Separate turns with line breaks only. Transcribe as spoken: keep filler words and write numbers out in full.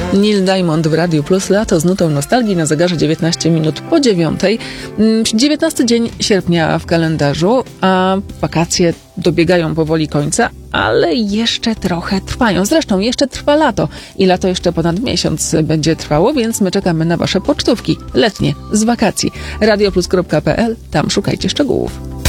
Neil Diamond w Radiu Plus, lato z nutą nostalgii na zegarze dziewiętnaście minut po dziewiątej. dziewiętnasty dzień sierpnia w kalendarzu, a wakacje dobiegają powoli końca, ale jeszcze trochę trwają. Zresztą jeszcze trwa lato i lato jeszcze ponad miesiąc będzie trwało, więc my czekamy na wasze pocztówki letnie z wakacji. radioplus kropka pe el, tam szukajcie szczegółów.